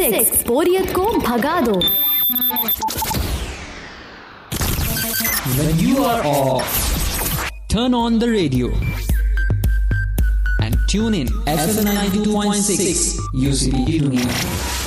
96 बोरियत को भगा दो। When you are off, turn on the radio and tune in FM 92.6 UCB Dunia.